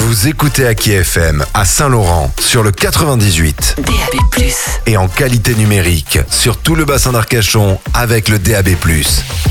Vous écoutez Aki FM à Saint-Laurent sur le 98 DAB+. et en qualité numérique sur tout le bassin d'Arcachon avec le DAB+.